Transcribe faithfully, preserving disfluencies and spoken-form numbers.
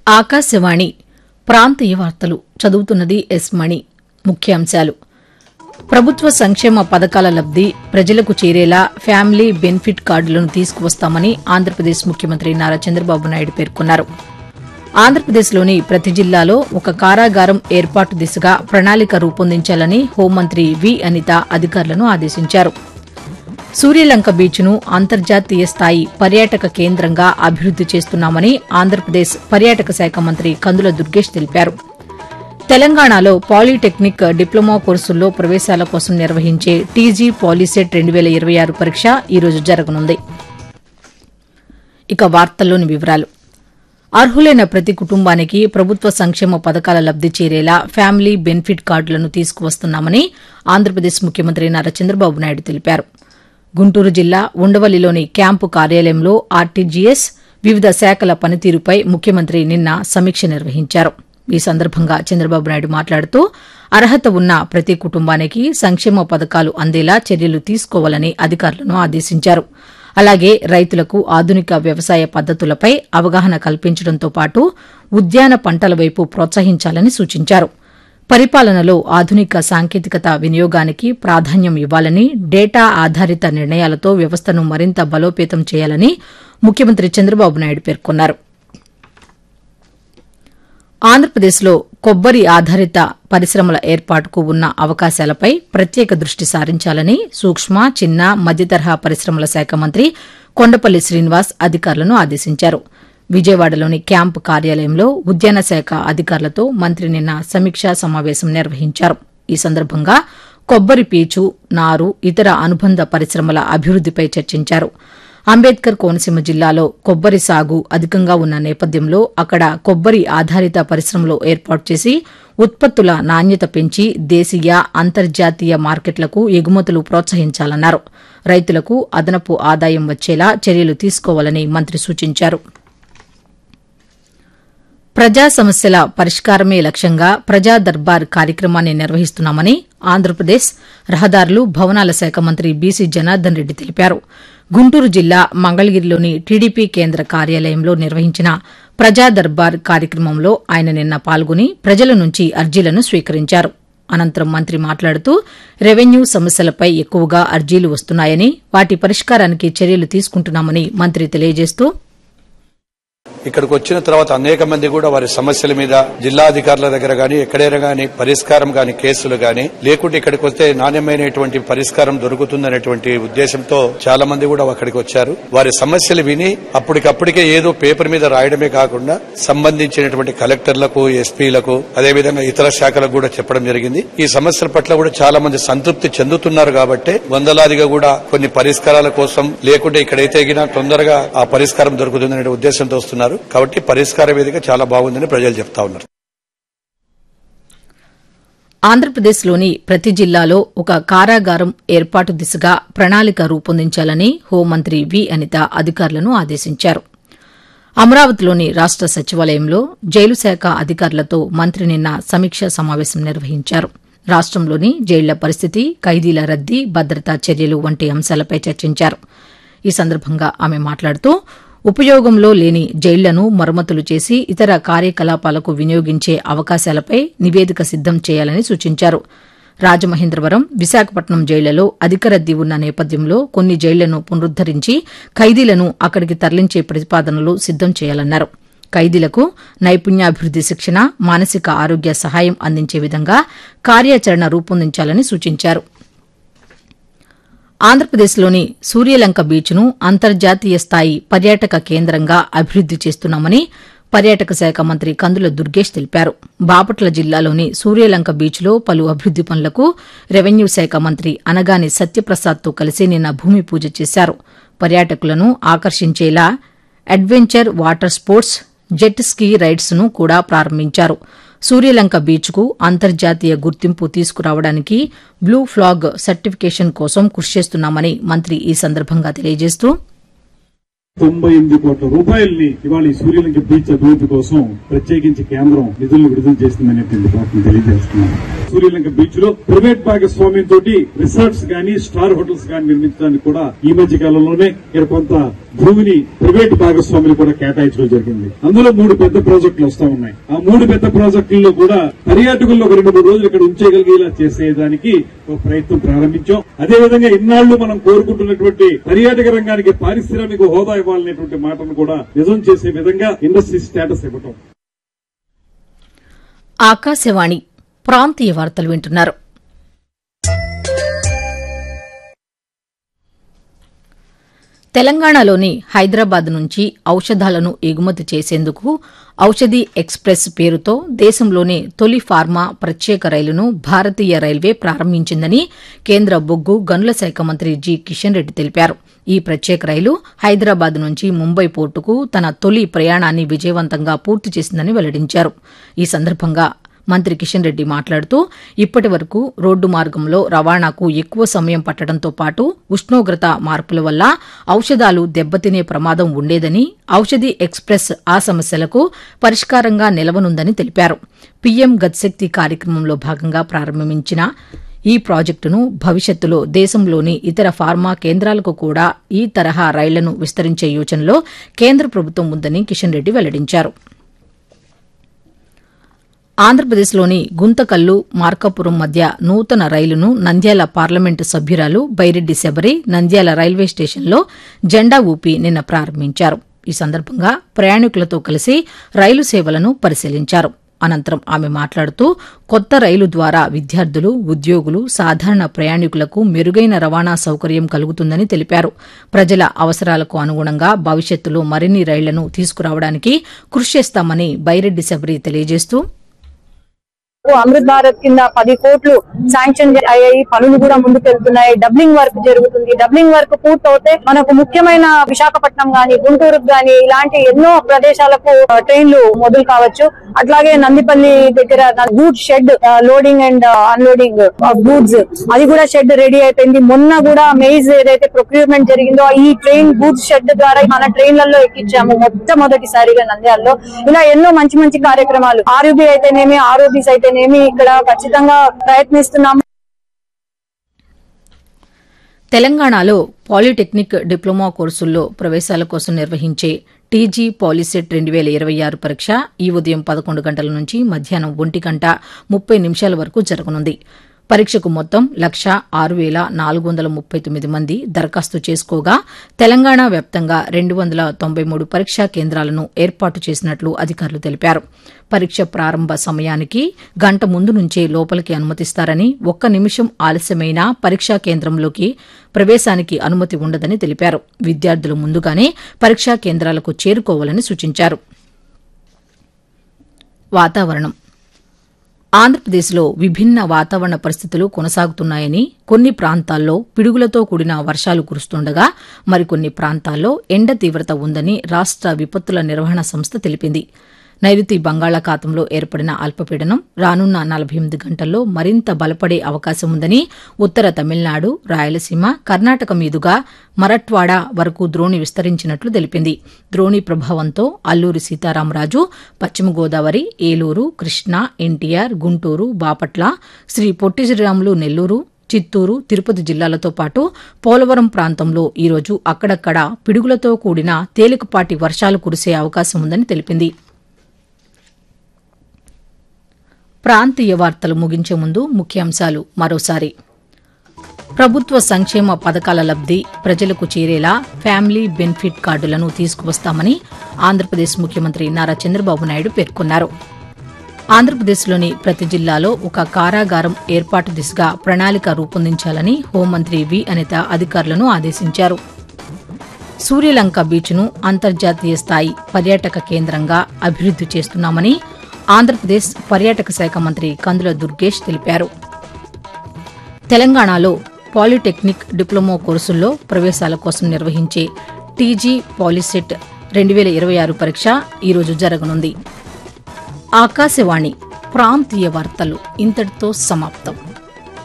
ఆకాశవాణి ప్రాంతీయ వార్తలు చదువుతున్నది ఎస్ మణి. ముఖ్యాంశాలు: ప్రభుత్వ సంక్షేమ పథకాల లబ్ది ప్రజలకు చేరేలా ఫ్యామిలీ బెనిఫిట్ కార్డులను తీసుకువస్తామని ఆంధ్రప్రదేశ్ ముఖ్యమంత్రి నారా చంద్రబాబు నాయుడు పేర్కొన్నారు. ఆంధ్రప్రదేశ్లోని ప్రతి జిల్లాలో ఒక కారాగారం ఏర్పాటు దిశగా ప్రణాళిక రూపొందించాలని హోంమంత్రి వి అనిత అధికారులను ఆదేశించారు. సూర్యలంక బీచ్ను అంతర్జాతీయ స్థాయి పర్యాటక కేంద్రంగా అభివృద్ది చేస్తున్నామని ఆంధ్రప్రదేశ్ పర్యాటక శాఖ మంత్రి కందుల దుర్గేష్ తెలిపారు. తెలంగాణలో పాలీటెక్నిక్ డిప్లొమా కోర్సుల్లో ప్రవేశాల కోసం నిర్వహించే టీజీ పాలీసెట్ రెండు వేల ఇరవై ఆరు పరీక్ష ఈరోజు జరగనుంది. ఇక వార్తల్లోని వివరాలు: అర్హులైన ప్రతి కుటుంబానికి ప్రభుత్వ సంక్షేమ పథకాల లబ్ది చేరేలా ఫ్యామిలీ బెనిఫిట్ కార్డులను తీసుకువస్తున్నామని ఆంధ్రప్రదేశ్ ముఖ్యమంత్రి నారా చంద్రబాబు నాయుడు తెలిపారు. గుంటూరు జిల్లా ఉండవల్లిలోని క్యాంపు కార్యాలయంలో ఆర్టీజీఎస్ వివిధ శాఖల పనితీరుపై ముఖ్యమంత్రి నిన్న సమీక్ష నిర్వహించారు. ఈ సందర్భంగా చంద్రబాబు నాయుడు మాట్లాడుతూ అర్హత ఉన్న ప్రతి కుటుంబానికి సంక్షేమ పథకాలు అందేలా చర్యలు తీసుకోవాలని అధికారులను ఆదేశించారు. అలాగే రైతులకు ఆధునిక వ్యవసాయ పద్దతులపై అవగాహన కల్పించడంతో పాటు ఉద్యాన పంటల వైపు ప్రోత్సహించాలని సూచించారు. పరిపాలనలో ఆధునిక సాంకేతికత వినియోగానికి ప్రాధాన్యం ఇవ్వాలని, డేటా ఆధారిత నిర్ణయాలతో వ్యవస్థను మరింత బలోపేతం చేయాలని ముఖ్యమంత్రి చంద్రబాబు నాయుడు పేర్కొన్నారు. ఆంధ్రప్రదేశ్లో కొబ్బరి ఆధారిత పరిశ్రమల ఏర్పాటుకు ఉన్న అవకాశాలపై ప్రత్యేక దృష్టి సారించాలని సూక్ష్మ, చిన్న, మధ్యతరహా పరిశ్రమల శాఖ మంత్రి కొండపల్లి శ్రీనివాస్ అధికారులను ఆదేశించారు. విజయవాడలోని క్యాంపు కార్యాలయంలో ఉద్యాన శాఖ అధికారులతో మంత్రి నిన్న సమీక్షా సమావేశం నిర్వహించారు. ఈ సందర్భంగా కొబ్బరి పీచు, నారు, ఇతర అనుబంధ పరిశ్రమల అభివృద్దిపై చర్చించారు. అంబేద్కర్ కోనసీమ జిల్లాలో కొబ్బరి సాగు అధికంగా ఉన్న నేపథ్యంలో అక్కడ కొబ్బరి ఆధారిత పరిశ్రమలు ఏర్పాటు చేసి ఉత్పత్తుల నాణ్యత పెంచి దేశీయ, అంతర్జాతీయ మార్కెట్లకు ఎగుమతులు ప్రోత్సహించాలన్నారు. రైతులకు అదనపు ఆదాయం వచ్చేలా చర్యలు తీసుకోవాలని మంత్రి సూచించారు. ప్రజా సమస్యల పరిష్కారమే లక్ష్యంగా ప్రజా దర్బార్ కార్యక్రమాన్ని నిర్వహిస్తున్నామని ఆంధ్రప్రదేశ్ రహదారులు, భవనాల శాఖ మంత్రి బీసీ జనార్దన్ రెడ్డి తెలిపారు. గుంటూరు జిల్లా మంగళగిరిలోని టీడీపీ కేంద్ర కార్యాలయంలో నిర్వహించిన ప్రజా దర్బార్ కార్యక్రమంలో ఆయన నిన్న పాల్గొని ప్రజల నుంచి అర్జీలను స్వీకరించారు. అనంతరం మంత్రి మాట్లాడుతూ రెవెన్యూ సమస్యలపై ఎక్కువగా అర్జీలు వస్తున్నాయని, వాటి పరిష్కారానికి చర్యలు తీసుకుంటున్నామని మంత్రి తెలియజేస్తూ, ఇక్కడికి వచ్చిన తర్వాత అనేక మంది కూడా వారి సమస్యల మీద జిల్లా అధికారుల దగ్గర గానీ ఎక్కడైనా గానీ పరిష్కారం గానీ కేసులు గానీ లేకుంటే ఇక్కడికి వస్తే నాణ్యమైనటువంటి పరిష్కారం దొరుకుతుందనేటువంటి ఉద్దేశంతో చాలా మంది కూడా అక్కడికి వచ్చారు. వారి సమస్యలు విని అప్పటికప్పటికే ఏదో పేపర్ మీద రాయడమే కాకుండా సంబంధించినటువంటి కలెక్టర్లకు, ఎస్పీలకు, అదేవిధంగా ఇతర శాఖలకు కూడా చెప్పడం జరిగింది. ఈ సమస్యల పట్ల కూడా చాలా మంది సంతృప్తి చెందుతున్నారు. కాబట్టి వందలాదిగా కూడా కొన్ని పరిష్కారాల కోసం లేకుంటే ఇక్కడైతే గినా తొందరగా ఆ పరిష్కారం దొరుకుతుందనే ఉద్దేశంతో వస్తున్నారు. కాబట్టి పరిష్కార వేదిక చాలా బాగుందని ప్రజలు చెప్తా ఉన్నారు. ఆంధ్రప్రదేశ్లోని ప్రతి జిల్లాలో ఒక కారాగారం ఏర్పాటు దిశగా ప్రణాళిక రూపొందించాలని హోంమంత్రి వి అనిత అధికారులను ఆదేశించారు. అమరావతిలోని రాష్ట సచివాలయంలో జైలు శాఖ అధికారులతో మంత్రి నిన్న సమీక్షా సమావేశం నిర్వహించారు. రాష్టంలోని జైళ్ల పరిస్థితి, ఖైదీల రద్దీ, భద్రతా చర్యలు వంటి అంశాలపై చర్చించారు. ఈ సందర్భంగా ఆమె మాట్లాడుతూ ఉపయోగంలో లేని జైళ్లను మరమ్మతులు చేసి ఇతర కార్యకలాపాలకు వినియోగించే అవకాశాలపై నివేదిక సిద్దం చేయాలని సూచించారు. రాజమహేంద్రవరం, విశాఖపట్నం జైళ్లలో అధిక రద్దీ ఉన్న నేపథ్యంలో కొన్ని జైళ్లను పునరుద్దరించి ఖైదీలను అక్కడికి తరలించే ప్రతిపాదనలు సిద్దం చేయాలన్నారు. ఖైదీలకు నైపుణ్యాభివృద్ది శిక్షణ, మానసిక ఆరోగ్య సహాయం అందించే విధంగా కార్యాచరణ రూపొందించాలని సూచించారు. ఆంధ్రప్రదేశ్లోని సూర్యలంక బీచ్ను అంతర్జాతీయ స్థాయి పర్యాటక కేంద్రంగా అభివృద్ది చేస్తున్నామని పర్యాటక శాఖ మంత్రి కందుల దుర్గేష్ తెలిపారు. బాపట్ల జిల్లాలోని సూర్యలంక బీచ్లో పలు అభివృద్ది పనులకు రెవెన్యూ శాఖ మంత్రి అనగాని సత్యప్రసాద్తో కలిసి నిన్న భూమి పూజ చేశారు. పర్యాటకులను ఆకర్షించేలా adventure water sports, jet ski rides ను కూడా ప్రారంభించారు. సూర్యలంక బీచ్కు అంతర్జాతీయ గుర్తింపు తీసుకురావడానికి బ్లూ ఫ్లాగ్ సర్టిఫికేషన్ కోసం కృషి చేస్తున్నామని మంత్రి ఈ సందర్భంగా తెలియజేస్తూ, తొంభై ఎనిమిది కోట్ల రూపాయల్ని ఇవాళ ఈ సూర్యలంక బీచ్ అభివృద్ది కోసం ప్రత్యేకించి కేంద్రం నిధులను విడుదల చేస్తుందనేటువంటి తెలియజేస్తున్నాను. సూర్యలంక బీచ్ లో ప్రైవేట్ భాగస్వామ్యంతో రిసార్ట్స్ గానీ స్టార్ హోటల్స్ గానీ నిర్మించడానికి కూడా ఈ మధ్య కాలంలోనే ఇక్కడ కొంత భూమిని ప్రైవేట్ భాగస్వాములు కూడా కేటాయించడం జరిగింది. అందులో మూడు పెద్ద ప్రాజెక్టులు వస్తా ఉన్నాయి. ఆ మూడు పెద్ద ప్రాజెక్టుల్లో కూడా పర్యాటకుల్లో ఒక రెండు మూడు రోజులు ఇక్కడ ఉంచేయగలిగేలా చేసేదానికి ఒక ప్రయత్నం ప్రారంభించాం. అదేవిధంగా ఇన్నాళ్లు మనం కోరుకుంటున్నటువంటి పర్యాటక రంగానికి పారిశ్రామిక హోదా ఇవ్వాలనేటువంటి మాటను కూడా నిజం చేసే విధంగా ఇండస్ట్రీ స్టేటస్ ఇవ్వటం. ఆకాశవాణి ప్రాంతీయ వార్తలు వింటున్నారు. తెలంగాణలోని హైదరాబాద్ నుంచి ఔషధాలను ఎగుమతి చేసేందుకు ఔషధి ఎక్స్ప్రెస్ పేరుతో దేశంలోనే తొలి ఫార్మా ప్రత్యేక రైలును భారతీయ రైల్వే ప్రారంభించిందని కేంద్ర బొగ్గు గనుల శాఖ మంత్రి జి కిషన్ రెడ్డి తెలిపారు. ఈ ప్రత్యేక రైలు హైదరాబాద్ నుంచి ముంబై పోర్టుకు తన తొలి ప్రయాణాన్ని విజయవంతంగా పూర్తి చేసిందని వెల్లడించారు. ఈ సందర్భంగా మంత్రి కిషన్ రెడ్డి మాట్లాడుతూ ఇప్పటి వరకు రోడ్డు మార్గంలో రవాణాకు ఎక్కువ సమయం పట్టడంతో పాటు ఉష్ణోగ్రత మార్పుల వల్ల ఔషధాలు దెబ్బతినే ప్రమాదం ఉండేదని, ఔషధి ఎక్స్ప్రెస్ ఆ సమస్యలకు పరిష్కారంగా నిలవనుందని తెలిపారు. పీఎం గతిశక్తి కార్యక్రమంలో భాగంగా ప్రారంభించిన ఈ ప్రాజెక్టును భవిష్యత్తులో దేశంలోని ఇతర ఫార్మా కేంద్రాలకు కూడా ఈ తరహా రైళ్లను విస్తరించే యోచనలో కేంద్ర ప్రభుత్వం ఉందని కిషన్ రెడ్డి వెల్లడించారు. ఆంధ్రప్రదేశ్లోని గుంతకల్లు మార్కాపురం మధ్య నూతన రైలును నంద్యాల పార్లమెంటు సభ్యురాలు బైరెడ్డి శబరి నంద్యాల రైల్వే స్టేషన్లో జెండా ఊపి నిన్న ప్రారంభించారు. ఈ సందర్భంగా ప్రయాణికులతో కలిసి రైలు సేవలను పరిశీలించారు. అనంతరం ఆమె మాట్లాడుతూ కొత్త రైలు ద్వారా విద్యార్థులు, ఉద్యోగులు, సాధారణ ప్రయాణికులకు మెరుగైన రవాణా సౌకర్యం కలుగుతుందని తెలిపారు. ప్రజల అవసరాలకు అనుగుణంగా భవిష్యత్తులో మరిన్ని రైళ్లను తీసుకురావడానికి కృషి చేస్తామని బైరెడ్డి శబరి తెలియజేస్తూ అమృత్ భారత్ కింద పది కోట్లు శాంక్షన్ అయ్యాయి. పనులు కూడా ముందుకెళ్తున్నాయి. డబ్లింగ్ వర్క్ జరుగుతుంది. డబ్లింగ్ వర్క్ పూర్తవుతే మనకు ముఖ్యమైన విశాఖపట్నం గాని, గుంటూరుకు గాని ఇలాంటి ఎన్నో ప్రదేశాలకు ట్రైన్లు మొదలు కావచ్చు. అట్లాగే నందిపల్లి దగ్గర goods shed loading and unloading of goods అది కూడా షెడ్ రెడీ అయిపోయింది. మొన్న కూడా మెయిజ్ ఏదైతే ప్రొక్యూర్మెంట్ జరిగిందో ఈ ట్రైన్ గూడ్స్ షెడ్ ద్వారా మన ట్రైన్లలో ఎక్కించాము మొట్టమొదటిసారిగా నంద్యాలలో. ఇలా ఎన్నో మంచి మంచి కార్యక్రమాలు ఆర్యూబీ అయితేనేమి, ఆర్ఓబీస్ అయితే ఇక్కడ ఖచ్చితంగా ప్రయత్నిస్తున్నాము. తెలంగాణలో పాలిటెక్నిక్ డిప్లొమా కోర్సుల్లో ప్రవేశాల కోసం నిర్వహించే టీజీ పాలిసెట్ రెండు వేల ఇరవై ఆరు పరీక్ష ఈ ఉదయం పదకొండు గంటల నుంచి మధ్యాహ్నం ఒంటి గంట ముప్పై నిమిషాల వరకు జరగనుంది. పరీక్షకు మొత్తం లక్ష ఆరు వేల నాలుగు వందల ముప్పై తొమ్మిది మంది దరఖాస్తు చేసుకోగా తెలంగాణ వ్యాప్తంగా రెండు వందల తొంభై మూడు పరీక్షా కేంద్రాలను ఏర్పాటు చేసినట్లు అధికారులు తెలిపారు. పరీక్ష ప్రారంభ సమయానికి గంట ముందు నుంచే లోపలికి అనుమతిస్తారని, ఒక్క నిమిషం ఆలస్యమైనా పరీక్షా కేంద్రంలోకి ప్రవేశానికి అనుమతి ఉండదని తెలిపారు. విద్యార్థులు ముందుగానే పరీక్షా కేంద్రాలకు చేరుకోవాలని సూచించారు. వాతావరణం. ఆంధ్రప్రదేశ్లో విభిన్న వాతావరణ పరిస్థితులు కొనసాగుతున్నాయని, కొన్ని ప్రాంతాల్లో పిడుగులతో కూడిన వర్షాలు కురుస్తుండగా మరికొన్ని ప్రాంతాల్లో ఎండ తీవ్రత ఉందని రాష్ట విపత్తుల నిర్వహణ సంస్థ తెలిపింది. నైరుతి బంగాళాఖాతంలో ఏర్పడిన అల్పపీడనం రానున్న నలభై ఎనిమిది గంటల్లో మరింత బలపడే అవకాశం ఉందని, ఉత్తర తమిళనాడు, రాయలసీమ, కర్ణాటక మీదుగా మరట్వాడ వరకు ద్రోణి విస్తరించినట్లు తెలిపింది. ద్రోణి ప్రభావంతో అల్లూరి సీతారామరాజు, పశ్చిమ గోదావరి, ఏలూరు, కృష్ణా, ఎన్టీఆర్, గుంటూరు, బాపట్ల, శ్రీ పొట్టి శ్రీరాములు నెల్లూరు, చిత్తూరు, తిరుపతి జిల్లాలతో పాటు పోలవరం ప్రాంతంలో ఈరోజు అక్కడక్కడ పిడుగులతో కూడిన తేలికపాటి వర్షాలు కురిసే అవకాశం ఉందని తెలిపింది. ప్రాంతీయ వార్తలు ముగించే ముందు ముఖ్యాంశాలు మరోసారి. ప్రభుత్వ సంక్షేమ పథకాల లబ్ది ప్రజలకు చేరేలా ఫ్యామిలీ బెనిఫిట్ కార్డులను తీసుకువస్తామని ఆంధ్రప్రదేశ్ ముఖ్యమంత్రి నారా చంద్రబాబు నాయుడు పేర్కొన్నారు. ఆంధ్రప్రదేశ్లోని ప్రతి జిల్లాలో ఒక కారాగారం ఏర్పాటు దిశగా ప్రణాళిక రూపొందించాలని హోంమంత్రి వి అనిత అధికారులను ఆదేశించారు. సూర్యలంక బీచ్ను అంతర్జాతీయ స్థాయి పర్యాటక కేంద్రంగా అభివృద్ది చేస్తున్నామని ఆంధ్రప్రదేశ్ పర్యాటక శాఖ మంత్రి కందుల దుర్గేష్ తెలిపారు. తెలంగాణలో పాలిటెక్నిక్ డిప్లొమా కోర్సుల్లో ప్రవేశాల కోసం నిర్వహించే టీజీ పాలిసెట్ రెండు వేల ఇరవై ఆరు పరీక్ష ఈరోజు జరగనుంది. ఆకాశవాణి ప్రాంతీయ వార్తలు ఇంతటితో సమాప్తం.